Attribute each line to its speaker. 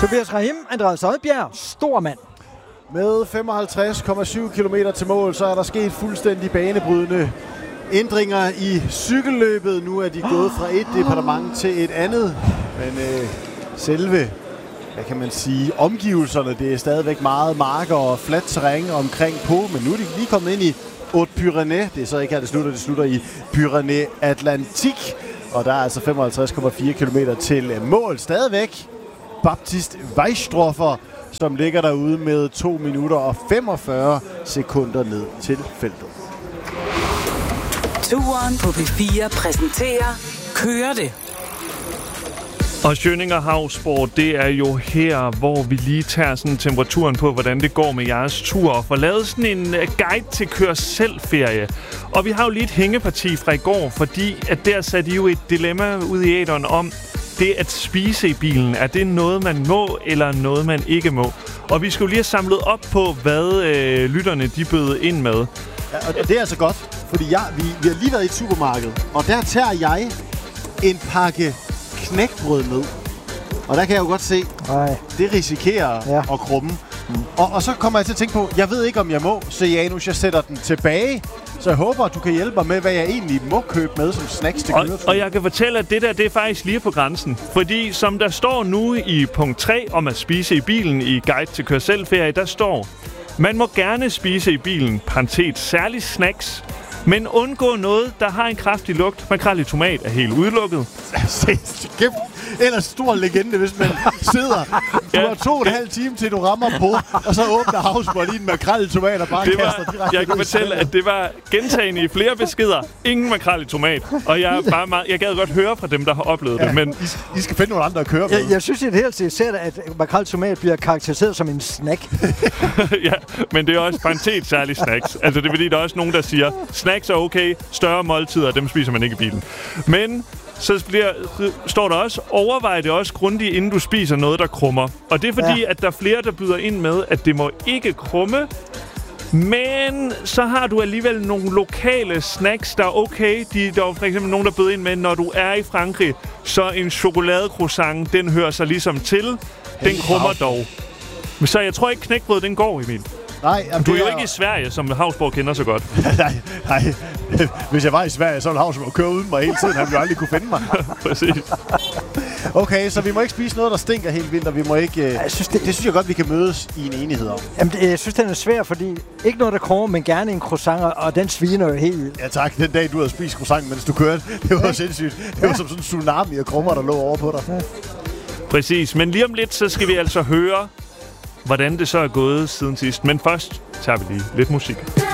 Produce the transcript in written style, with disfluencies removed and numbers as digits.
Speaker 1: Tobias Rahim, Andreas Oddbjerg, stor mand.
Speaker 2: Med 55,7 km til mål, så er der sket fuldstændig banebrydende ændringer i cykelløbet. Nu er de gået fra et departement til et andet. Men selve, hvad kan man sige, omgivelserne, det er stadigvæk meget marker og fladt terræn omkring på. Men nu er de lige kommet ind i Hautes-Pyrénées. Det er så ikke her, det slutter i Pyrénées Atlantique. Og der er altså 55,4 km til mål. Stadigvæk Baptiste Weisstroffer, som ligger derude med 2 minutter og 45 sekunder ned til feltet.
Speaker 3: Turen på P4 præsenterer Kører det.
Speaker 4: Og Schøninger Havsport, det er jo her, hvor vi lige tager sådan temperaturen på, hvordan det går med jeres tur, og får lavet sådan en guide til kør-selv-ferie. Og vi har jo lige et hængeparti fra i går, fordi at der satte I jo et dilemma ud i æteren om, det at spise i bilen, er det noget, man må, eller noget, man ikke må? Og vi skulle lige have samlet op på, hvad lytterne de bød ind med.
Speaker 2: Ja, og det er altså godt, fordi vi har lige været i et supermarked, og der tager jeg en pakke knækbrød med. Og der kan jeg jo godt se, det risikerer at krumme. Og så kommer jeg til at tænke på, jeg ved ikke, om jeg må, så Janus, jeg sætter den tilbage. Så jeg håber, at du kan hjælpe mig med, hvad jeg egentlig må købe med som snacks til køreturen.
Speaker 4: Og jeg kan fortælle, at det er faktisk lige på grænsen. Fordi som der står nu i punkt 3 om at spise i bilen i Guide til kør-selv-ferie, der står, man må gerne spise i bilen, parentes særligt snacks, men undgå noget, der har en kraftig lugt. Makrel i tomat er helt udelukket.
Speaker 2: Ellers stor legende, hvis man sidder. Du har 2,5 timer til, du rammer på, og så åbner Havsborg lige en makrel i tomat og bare kaster direkte.
Speaker 4: Jeg kan fortælle, at det var gentagende i flere beskeder. Ingen makrel i tomat. Og jeg gad godt høre fra dem, der har oplevet det. Men
Speaker 2: I skal finde nogle andre at køre med.
Speaker 1: Jeg synes i det hele taget, at makrel i tomat bliver karakteriseret som en snack.
Speaker 4: Ja, men det er også parentes særligt snacks. Altså det er fordi, der er også nogen, der siger, snacks er okay, større måltider, dem spiser man ikke i bilen. Men så står der også, overvej det også grundigt, inden du spiser noget, der krummer. Og det er fordi, at der er flere, der byder ind med, at det må ikke krumme. Men så har du alligevel nogle lokale snacks, der er okay. Der er for eksempel nogen, der byder ind med, når du er i Frankrig, så en chokoladecroissant, den hører sig ligesom til. Den krummer dog. Så jeg tror ikke, knækbrød, den går, Emil.
Speaker 2: Nej,
Speaker 4: du er jo ikke i Sverige, som Havsborg kender så godt.
Speaker 2: Nej. Hvis jeg var i Sverige, så ville Havsborg køre uden mig hele tiden. Han ville aldrig kunne finde mig.
Speaker 4: Præcis.
Speaker 2: Okay, så vi må ikke spise noget, der stinker helt vildt, og vi må ikke... det synes jeg godt, vi kan mødes i en enighed om.
Speaker 1: Jamen, jeg synes, den er svær, fordi ikke noget, der kommer, men gerne en croissant, og den sviner jo helt vildt.
Speaker 2: Ja tak, den dag, du havde spist croissant, mens du kørte, det var sindssygt. Det var som sådan en tsunami og krummer, der lå over på dig. Ja.
Speaker 4: Præcis, men lige om lidt, så skal vi altså høre, hvordan det så er gået siden sidst. Men først tager vi lige lidt musik.